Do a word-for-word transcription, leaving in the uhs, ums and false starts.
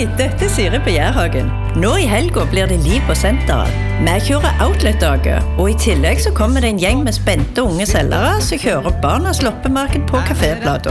Hei, dette er Siri på Jærhagen. Nå i helga blir det liv på senteret. Vi kjører outlet-dager, og i tillegg så kommer det en gjeng med spente unge selgere som kjører barnas loppemarked på kaféplato.